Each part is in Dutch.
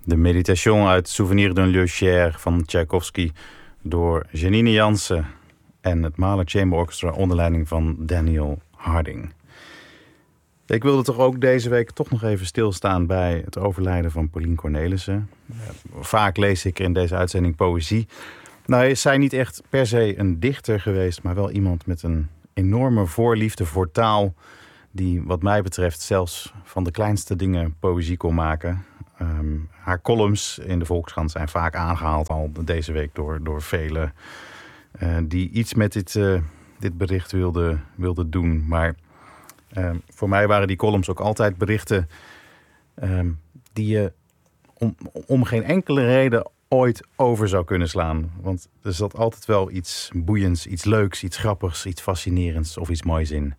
De Méditation uit Souvenir d'un lieu cher van Tchaikovsky door Janine Jansen en het Mahler Chamber Orchestra onder leiding van Daniel Harding. Ik wilde toch ook deze week toch nog even stilstaan bij het overlijden van Pauline Cornelissen. Vaak lees ik in deze uitzending poëzie. Nou is zij niet echt per se een dichter geweest, maar wel iemand met een enorme voorliefde voor taal, die wat mij betreft zelfs van de kleinste dingen poëzie kon maken. Haar columns in de Volkskrant zijn vaak aangehaald al deze week door velen die iets met dit bericht wilden doen. Maar voor mij waren die columns ook altijd berichten die je om geen enkele reden ooit over zou kunnen slaan. Want er zat altijd wel iets boeiends, iets leuks, iets grappigs, iets fascinerends of iets moois in.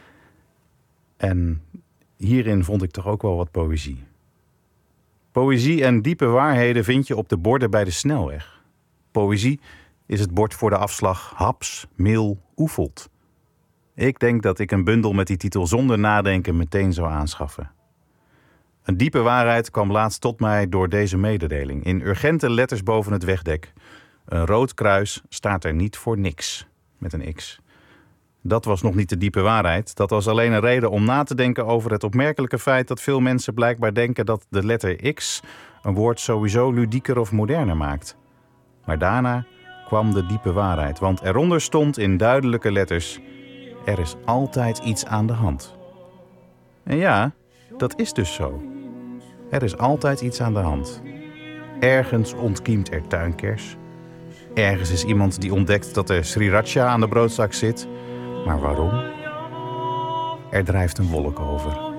En hierin vond ik toch ook wel wat poëzie. Poëzie en diepe waarheden vind je op de borden bij de snelweg. Poëzie is het bord voor de afslag Haps, Mil, Oefelt. Ik denk dat ik een bundel met die titel zonder nadenken meteen zou aanschaffen. Een diepe waarheid kwam laatst tot mij door deze mededeling. In urgente letters boven het wegdek. Een rood kruis staat er niet voor niks. Met een X. Dat was nog niet de diepe waarheid. Dat was alleen een reden om na te denken over het opmerkelijke feit dat veel mensen blijkbaar denken dat de letter X een woord sowieso ludieker of moderner maakt. Maar daarna kwam de diepe waarheid. Want eronder stond in duidelijke letters: er is altijd iets aan de hand. En ja, dat is dus zo. Er is altijd iets aan de hand. Ergens ontkiemt er tuinkers. Ergens is iemand die ontdekt dat er sriracha aan de broodzak zit. Maar waarom? Er drijft een wolk over.